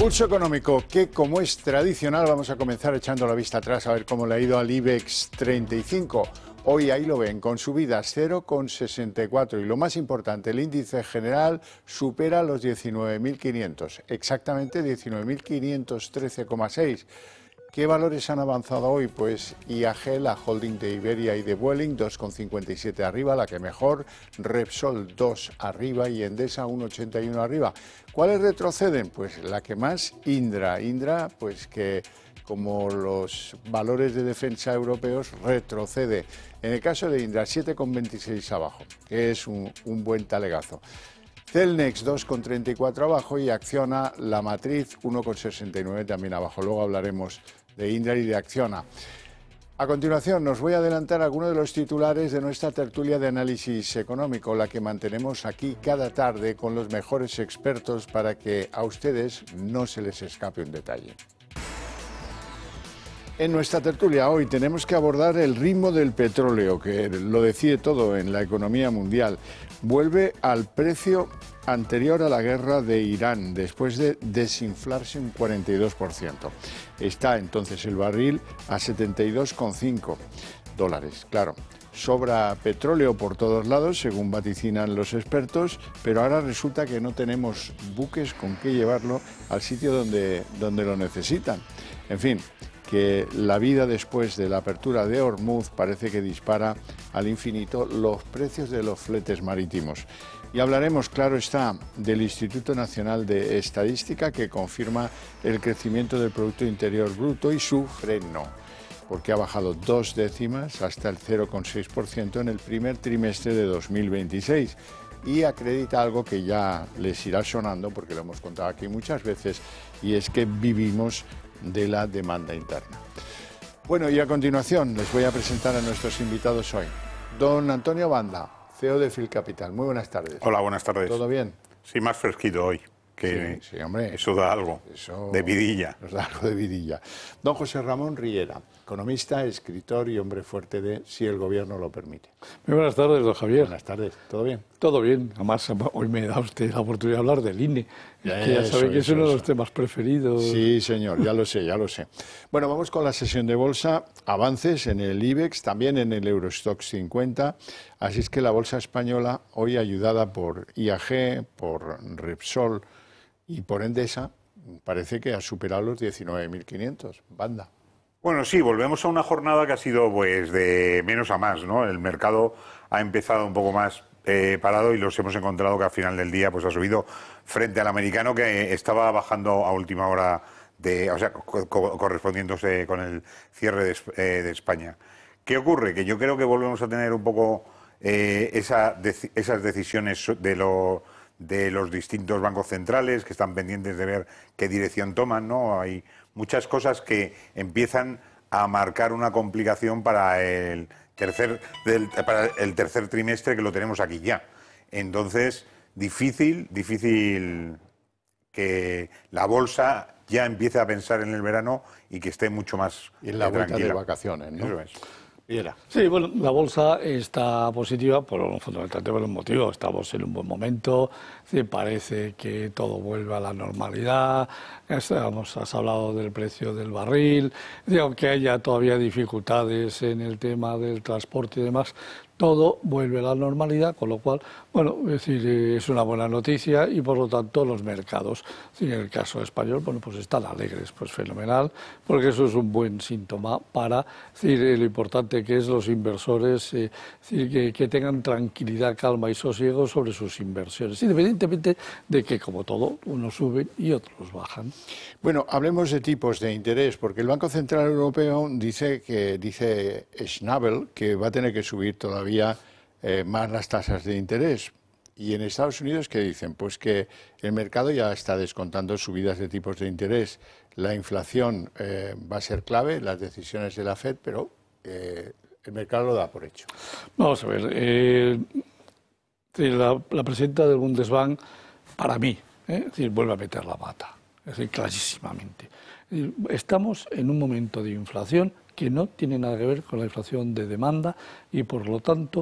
Pulso económico, que como es tradicional vamos a comenzar echando la vista atrás a ver cómo le ha ido al IBEX 35. Hoy ahí lo ven, con subidas 0,64 y lo más importante, el índice general supera los 19.500, exactamente 19.513,6. ¿Qué valores han avanzado hoy? Pues IAG, la holding de Iberia y de Vueling, 2,57 arriba, la que mejor, Repsol 2 arriba y Endesa 1,81 arriba. ¿Cuáles retroceden? Pues la que más, Indra. Indra, pues que como los valores de defensa europeos, retrocede. En el caso de Indra, 7,26 abajo, que es un buen talegazo. Celnex 2,34 abajo y Acciona, la matriz 1,69 también abajo. Luego hablaremos de Indra y de Acciona. A continuación nos voy a adelantar algunos de los titulares de nuestra tertulia de análisis económico, la que mantenemos aquí cada tarde con los mejores expertos para que a ustedes no se les escape un detalle. En nuestra tertulia hoy tenemos que abordar el ritmo del petróleo, que lo decide todo en la economía mundial. Vuelve al precio anterior a la guerra de Irán, después de desinflarse un 42%. Está entonces el barril a $72,5. Claro, sobra petróleo por todos lados, según vaticinan los expertos, pero ahora resulta que no tenemos buques con qué llevarlo al sitio donde lo necesitan. En fin, que la vida después de la apertura de Hormuz parece que dispara al infinito los precios de los fletes marítimos. Y hablaremos, claro está, del Instituto Nacional de Estadística, que confirma el crecimiento del Producto Interior Bruto y su freno, porque ha bajado 2 décimas hasta el 0,6% en el primer trimestre de 2026. Y acredita algo que ya les irá sonando, porque lo hemos contado aquí muchas veces, y es que vivimos de la demanda interna. Bueno, y a continuación les voy a presentar a nuestros invitados hoy. Don Antonio Banda, CEO de Fil Capital. Muy buenas tardes. Hola, buenas tardes. ¿Todo bien? Sí, más fresquito hoy, que sí, hombre, eso da algo de vidilla. Nos da algo de vidilla. Don José Ramón Riera, economista, escritor y hombre fuerte de Si el Gobierno lo permite. Muy buenas tardes, don Javier. Buenas tardes, ¿todo bien? Todo bien. Además, hoy me da usted la oportunidad de hablar del INE, que ya sabe que es uno de los temas preferidos. Sí, señor, ya lo sé, ya lo sé. Bueno, vamos con la sesión de bolsa. Avances en el IBEX, también en el Eurostoxx 50. Así es que la bolsa española, hoy ayudada por IAG, por Repsol y por Endesa, parece que ha superado los 19.500. Banda. Bueno, sí, volvemos a una jornada que ha sido pues de menos a más, ¿no? El mercado ha empezado un poco más parado y los hemos encontrado que al final del día pues ha subido frente al americano, que estaba bajando a última hora, correspondiéndose con el cierre de España. ¿Qué ocurre? Que yo creo que volvemos a tener un poco esas decisiones de los distintos bancos centrales, que están pendientes de ver qué dirección toman, ¿no? Hay muchas cosas que empiezan a marcar una complicación para el tercer trimestre, que lo tenemos aquí ya. Entonces, difícil que la bolsa ya empiece a pensar en el verano y que esté mucho más y en la vuelta tranquila. de vacaciones, ¿no? Eso es. Sí, bueno, la bolsa está positiva fundamentalmente por un motivo. Estamos en un buen momento, parece que todo vuelve a la normalidad. Has hablado del precio del barril, aunque haya todavía dificultades en el tema del transporte y demás, todo vuelve a la normalidad, con lo cual, bueno, es una buena noticia y por lo tanto los mercados, en el caso español, bueno, pues están alegres, pues fenomenal, porque eso es un buen síntoma para lo importante que es los inversores, que tengan tranquilidad, calma y sosiego sobre sus inversiones, independientemente de que, como todo, unos suben y otros bajan. Bueno, hablemos de tipos de interés, porque el Banco Central Europeo dice Schnabel que va a tener que subir todavía más las tasas de interés. Y en Estados Unidos, ¿qué dicen? Pues que el mercado ya está descontando subidas de tipos de interés. La inflación va a ser clave, las decisiones de la FED, pero el mercado lo da por hecho. Vamos a ver, la presidenta del Bundesbank, para mí, vuelve a meter la pata, clarísimamente. Estamos en un momento de inflación que no tiene nada que ver con la inflación de demanda y, por lo tanto,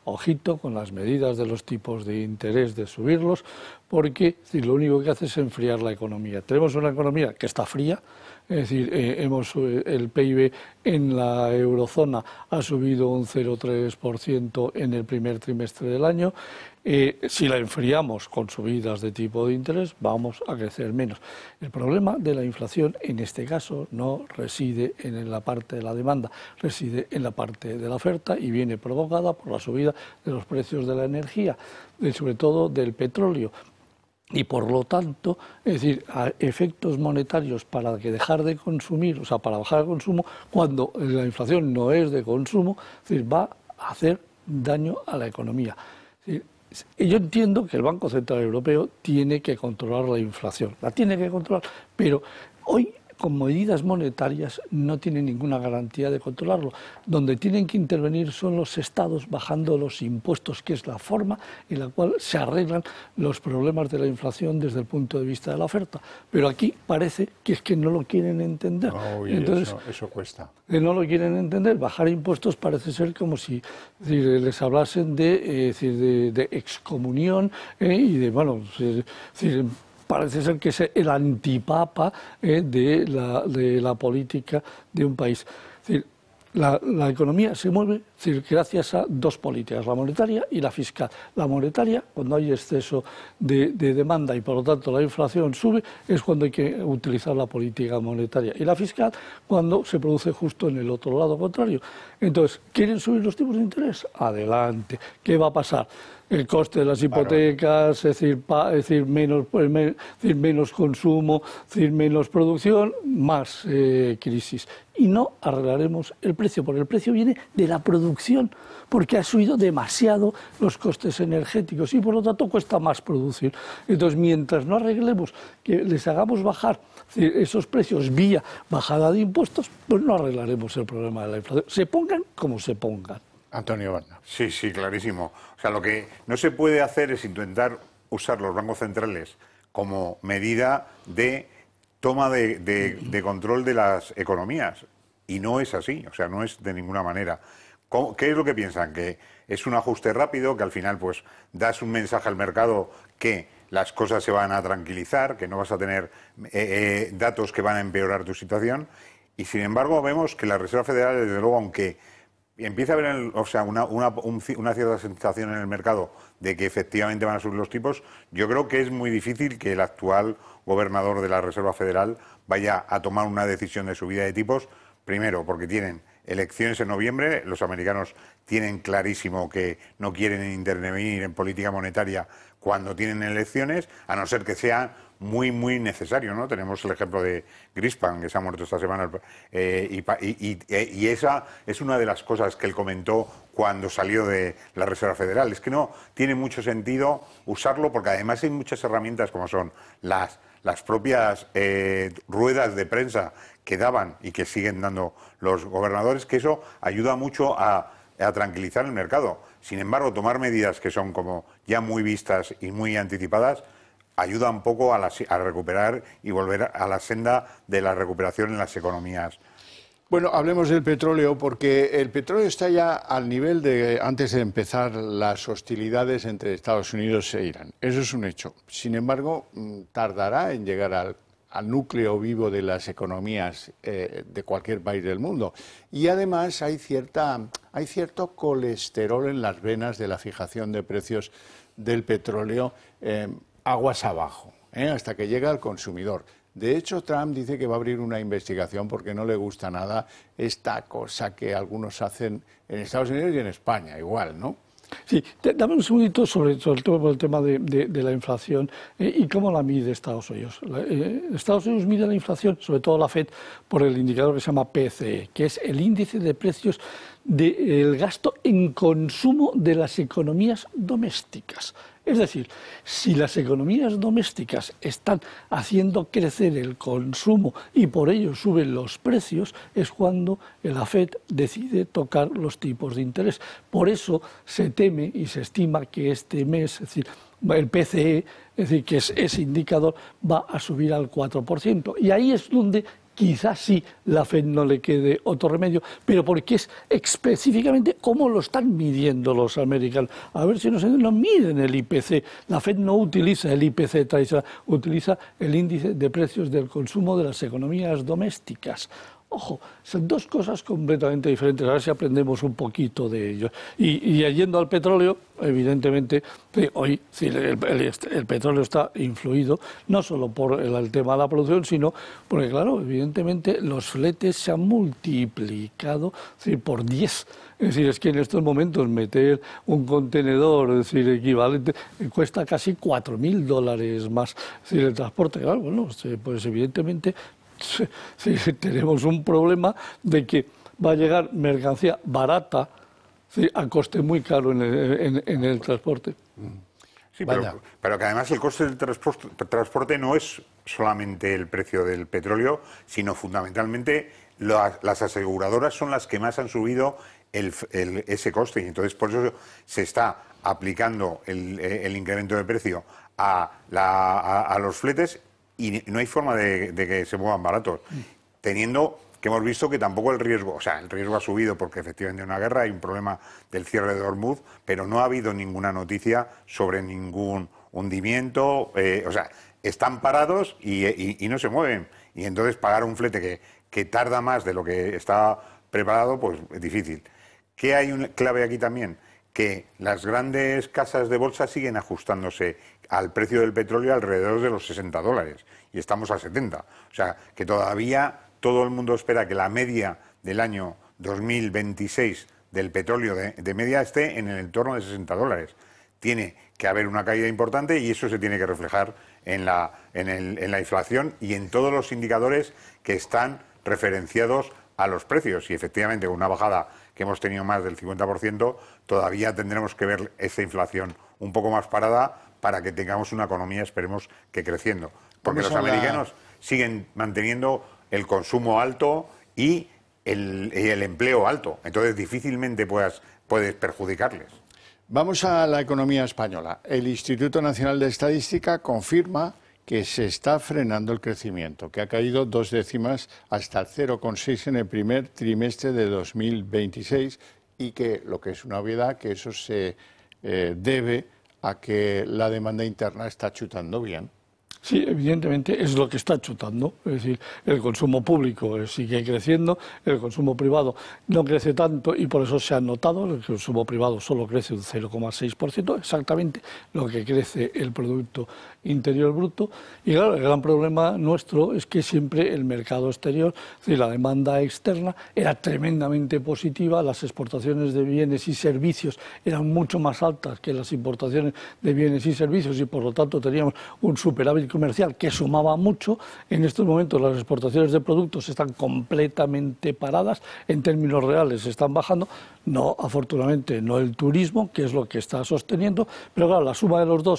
ojito con las medidas de los tipos de interés, de subirlos, porque lo único que hace es enfriar la economía. Tenemos una economía que está fría, es decir, el PIB en la eurozona ha subido un 0,3% en el primer trimestre del año. Si la enfriamos con subidas de tipo de interés, vamos a crecer menos. El problema de la inflación, en este caso, no reside en la parte de la demanda, reside en la parte de la oferta y viene provocada por la subida de los precios de la energía, sobre todo del petróleo. Y por lo tanto, es decir, a efectos monetarios para que dejar de consumir, o sea, para bajar el consumo, cuando la inflación no es de consumo, es decir, va a hacer daño a la economía. Es decir, yo entiendo que el Banco Central Europeo tiene que controlar la inflación, la tiene que controlar, pero hoy con medidas monetarias no tiene ninguna garantía de controlarlo. Donde tienen que intervenir son los estados bajando los impuestos, que es la forma en la cual se arreglan los problemas de la inflación desde el punto de vista de la oferta. Pero aquí parece que es que no lo quieren entender. Entonces, eso cuesta. No lo quieren entender. Bajar impuestos parece ser como si les hablasen de excomunión y de, bueno, parece ser que es el antipapa de la política de un país. Es decir, la economía se mueve gracias a dos políticas, la monetaria y la fiscal. La monetaria, cuando hay exceso de demanda y por lo tanto la inflación sube, es cuando hay que utilizar la política monetaria. Y la fiscal, cuando se produce justo en el otro lado contrario. Entonces, ¿quieren subir los tipos de interés? Adelante. ¿Qué va a pasar? El coste de las hipotecas, es decir, menos consumo, es decir, menos producción, más crisis. Y no arreglaremos el precio, porque el precio viene de la producción, porque ha subido demasiado los costes energéticos y por lo tanto cuesta más producir. Entonces, mientras no arreglemos, que les hagamos bajar esos precios vía bajada de impuestos, pues no arreglaremos el problema de la inflación. Se pongan como se pongan. Antonio Banda. Sí, clarísimo. O sea, lo que no se puede hacer es intentar usar los bancos centrales como medida de toma de control de las economías. Y no es así, o sea, no es de ninguna manera. ¿Qué es lo que piensan? Que es un ajuste rápido, que al final pues das un mensaje al mercado que las cosas se van a tranquilizar, que no vas a tener datos que van a empeorar tu situación. Y sin embargo vemos que la Reserva Federal, desde luego, aunque empieza a haber una cierta sensación en el mercado de que efectivamente van a subir los tipos, yo creo que es muy difícil que el actual gobernador de la Reserva Federal vaya a tomar una decisión de subida de tipos, primero porque tienen elecciones en noviembre, los americanos tienen clarísimo que no quieren intervenir en política monetaria cuando tienen elecciones, a no ser que sea muy necesario, ¿no? Tenemos el ejemplo de Greenspan, que se ha muerto esta semana, y esa es una de las cosas que él comentó cuando salió de la Reserva Federal. Es que no tiene mucho sentido usarlo, porque además hay muchas herramientas como son las propias ruedas de prensa que daban y que siguen dando los gobernadores, que eso ayuda mucho a tranquilizar el mercado. Sin embargo, tomar medidas que son como ya muy vistas y muy anticipadas ayuda un poco a recuperar y volver a la senda de la recuperación en las economías. Bueno, hablemos del petróleo, porque el petróleo está ya al nivel de antes de empezar las hostilidades entre Estados Unidos e Irán. Eso es un hecho. Sin embargo, tardará en llegar al núcleo vivo de las economías de cualquier país del mundo. Y además hay cierto colesterol en las venas de la fijación de precios del petróleo aguas abajo, hasta que llega al consumidor. De hecho, Trump dice que va a abrir una investigación porque no le gusta nada esta cosa que algunos hacen en Estados Unidos y en España, igual, ¿no? Sí, dame un segundito sobre todo el tema de la inflación y cómo la mide Estados Unidos. Estados Unidos mide la inflación, sobre todo la FED, por el indicador que se llama PCE, que es el índice de precios del gasto en consumo de las economías domésticas. Es decir, si las economías domésticas están haciendo crecer el consumo y por ello suben los precios, es cuando la FED decide tocar los tipos de interés. Por eso se teme y se estima que este mes, es decir, el PCE, es decir, que es ese indicador, va a subir al 4%. Y ahí es donde quizás sí la FED no le quede otro remedio, pero porque es específicamente cómo lo están midiendo los americanos. A ver si no miden el IPC. La FED no utiliza el IPC tradicional, utiliza el índice de precios del consumo de las economías domésticas. Ojo, son dos cosas completamente diferentes. A ver si aprendemos un poquito de ello. Y yendo al petróleo, evidentemente, hoy sí, el petróleo está influido no solo por el tema de la producción, sino porque, claro, evidentemente los fletes se han multiplicado por 10. Es decir, es que en estos momentos meter un contenedor, es decir, equivalente, cuesta casi $4.000 más. Es decir, el transporte, claro, bueno, pues evidentemente sí, tenemos un problema de que va a llegar mercancía barata, sí, a coste muy caro en el transporte. Sí, pero que además el coste del transporte no es solamente el precio del petróleo, sino fundamentalmente las aseguradoras son las que más han subido ese coste, y entonces por eso se está aplicando el incremento de precio a los fletes, y no hay forma de que se muevan baratos, teniendo que hemos visto que tampoco el riesgo ha subido porque efectivamente hay una guerra, hay un problema del cierre de Hormuz, pero no ha habido ninguna noticia sobre ningún hundimiento, están parados y no se mueven, y entonces pagar un flete que tarda más de lo que está preparado, pues es difícil. ¿Qué hay una clave aquí también? Que las grandes casas de bolsa siguen ajustándose al precio del petróleo alrededor de los $60 y estamos a 70. O sea, que todavía todo el mundo espera que la media del año 2026 del petróleo de media esté en el entorno de $60. Tiene que haber una caída importante y eso se tiene que reflejar en la inflación y en todos los indicadores que están referenciados a los precios. Y efectivamente, con una bajada que hemos tenido más del 50%, todavía tendremos que ver esa inflación un poco más parada para que tengamos una economía, esperemos, que creciendo. Porque los americanos siguen manteniendo el consumo alto y el empleo alto. Entonces, difícilmente puedes perjudicarles. Vamos a la economía española. El Instituto Nacional de Estadística confirma que se está frenando el crecimiento, que ha caído 2 décimas hasta el 0,6 en el primer trimestre de 2026 y que, lo que es una obviedad, que eso se debe a que la demanda interna está chutando bien. Sí, evidentemente es lo que está chutando, es decir, el consumo público sigue creciendo, el consumo privado no crece tanto y por eso se ha notado, el consumo privado solo crece un 0,6%, exactamente lo que crece el Producto Interior Bruto, y claro, el gran problema nuestro es que siempre el mercado exterior, es decir, la demanda externa era tremendamente positiva, las exportaciones de bienes y servicios eran mucho más altas que las importaciones de bienes y servicios y por lo tanto teníamos un superávit comercial que sumaba mucho. En estos momentos las exportaciones de productos están completamente paradas, en términos reales están bajando, no, afortunadamente no el turismo, que es lo que está sosteniendo, pero claro, la suma de los dos